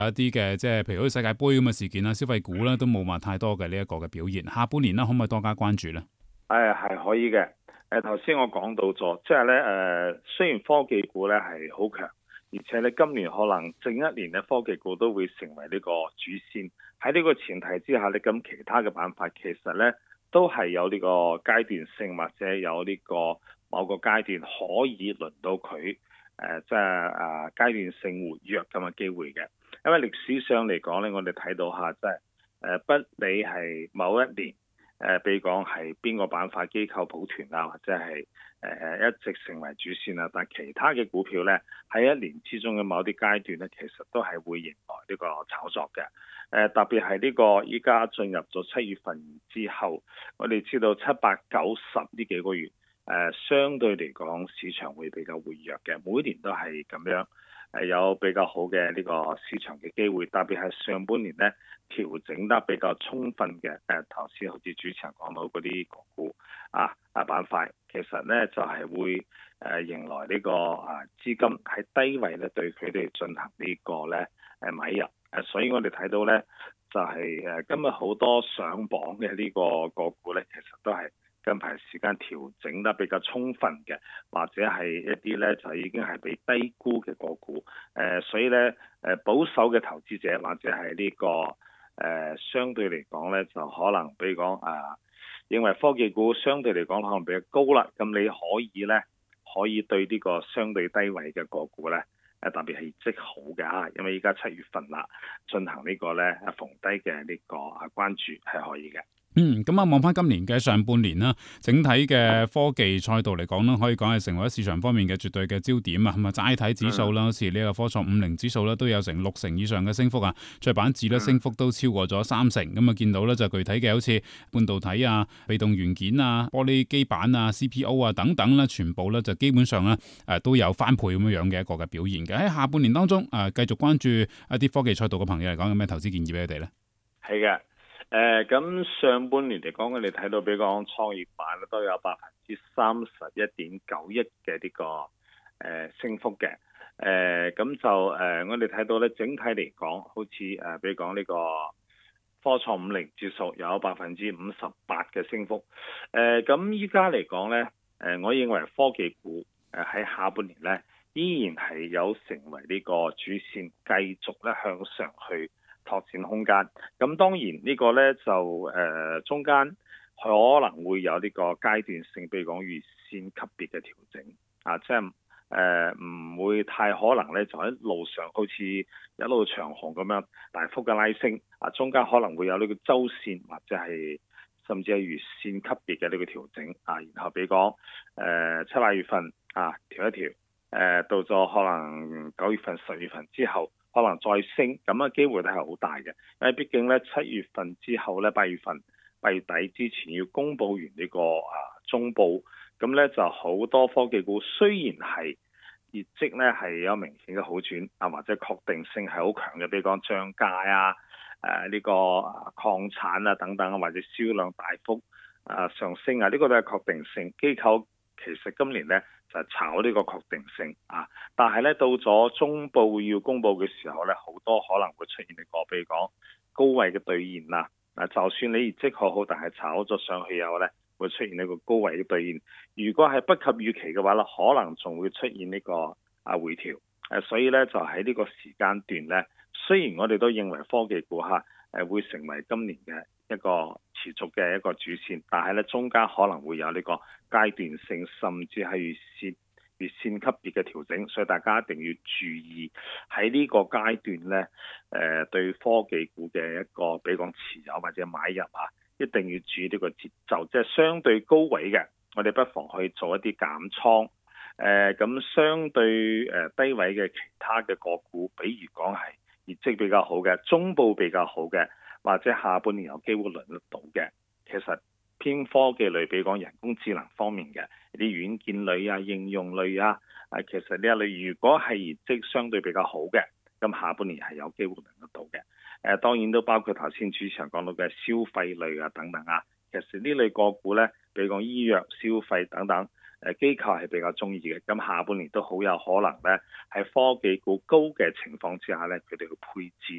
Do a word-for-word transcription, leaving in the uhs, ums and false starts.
有一啲嘅即係譬如好似世界盃咁嘅事件啦，消費股咧都冇話太多嘅呢一個嘅表現。下半年咧可唔可以多加關注咧？ 誒係可以嘅。誒頭先我講到咗，即係咧誒，雖然科技股咧係好強，而且咧今年可能正一年咧科技股都會成為呢個主線。喺呢個前提之下咧，咁其他嘅板塊其實咧都係有呢個階段性或者有呢個某個階段可以輪到佢誒，即係誒階段性活躍咁嘅機會嘅。因為歷史上嚟講咧，我哋睇到下即係誒，不理係某一年。誒，比如講係邊個板塊機構抱團啊，或者係誒一直成為主線啊，但係其他嘅股票咧喺一年之中嘅某啲階段咧，其實都係會迎來呢個炒作嘅。誒特別係呢個依家進入咗七月份之後，我哋知道七八九十呢幾個月誒，相對嚟講市場會比較活躍嘅，每年都係咁樣。係有比較好嘅呢個市場嘅機會，特別係上半年咧調整得比較充分嘅。誒頭先好似主持人講到嗰啲個股啊啊板塊，其實咧就係、是、會誒、呃、迎來呢、這個啊資金喺低位咧對佢哋進行個呢個咧誒買入。誒、啊、所以我哋睇到咧就係、是、誒今日好多上榜嘅呢個個股咧，其實都係近排時間調整得比較充分嘅，或者係一啲咧就已經係被低估嘅個股。誒、呃，所以咧誒保守嘅投資者或者係呢、這個誒、呃、相對嚟講咧，就可能比如講啊，認為科技股相對嚟講可能比較高啦。咁你可以咧可以對呢個相對低位嘅個股咧誒，特別係業績好嘅嚇，因為依家七月份啦，進行個呢個咧逢低嘅呢個啊關注係可以嘅。 嗯，咁啊，望翻今年嘅上半年啦，整體嘅科技賽道嚟講啦，可以講係成為咗市場方面嘅絕對嘅焦點啊。咁啊，齋睇指數啦，好似呢個科創五零指數啦，都有成六成以上嘅升幅啊。創業板指咧升幅都超過咗三成。咁啊，見到咧就具體嘅好似半導體啊、被動元件啊、玻璃基板啊、C P O 啊等等啦，全部咧就基本上咧誒都有翻倍咁樣樣嘅一個嘅表現嘅。喺下半年當中誒，繼續關注一啲科技賽道嘅朋友嚟講，有咩投資建議俾佢哋咧？ 係嘅。誒咁、呃、上半年嚟講，我哋睇到比講創業板都有百分之三十一點九一嘅呢個誒、呃、升幅嘅。誒、呃、咁就誒、呃、我哋睇到咧，整體嚟講，好似誒、呃、比如講呢個科創五零指數有百分之五十八嘅升幅。誒咁依家嚟講咧，誒、呃、我認為科技股誒喺下半年咧，依然係有成為呢個主線，繼續咧向上去拓展空間。咁當然呢個呢，就誒、呃、中間可能會有呢個階段性，比如講月線級別嘅調整啊，即係誒唔會太可能呢，就喺路上好似一路長紅咁樣大幅嘅拉升啊，中間可能會有呢個周線或者係甚至係月線級別嘅呢個調整啊，然後比如講誒七八月份啊調一調，誒、呃、到咗可能九月份、十月份之後，可能再升，咁嘅機會都係好大嘅，因為畢竟咧七月份之後咧，八月份八月底之前要公佈完呢個啊中報，咁咧就好多科技股雖然係業績咧係有明顯嘅好轉啊，或者確定性係好強嘅，比如講漲價啊、誒、啊、呢、這個礦產啊等等啊，或者銷量大幅啊上升啊，呢、這個都係確定性。機構其實今年咧就炒呢個確定性啊，但係咧到咗中報要公佈嘅時候咧，好多可能會出現呢個，比如講高位嘅兌現啦。嗱，就算你業績好好，但係炒咗上去後咧，會出現呢個高位嘅兌現。如果係不及預期嘅話咧，可能仲會出現呢個啊回調。誒，所以咧就喺呢個時間段咧，雖然我哋都認為科技股嚇誒會成為今年嘅一個持續嘅一個主線，但係咧中間可能會有呢個階段性，甚至係月線月線級別嘅調整，所以大家一定要注意喺呢個階段咧，誒、呃、對科技股嘅一個比如講持有或者買入啊，一定要注意呢個節奏，即係相對高位嘅，我哋不妨去做一啲減倉。誒咁、呃、相對誒低位嘅其他嘅個股，比如講係業績比較好嘅、中報比較好嘅，或者下半年有機會輪得到嘅，其實偏科技類，比如講人工智能方面嘅啲軟件類啊、應用類啊，啊其實呢一類如果係業績相對比較好嘅，咁下半年係有機會輪得到嘅。誒、呃、當然都包括頭先主持人講到嘅消費類啊等等啊，其實呢類個股呢，比如講醫藥、消費等等。誒機構係比較中意嘅，咁下半年都好有可能咧，喺科技股高嘅情況之下咧，佢哋會配置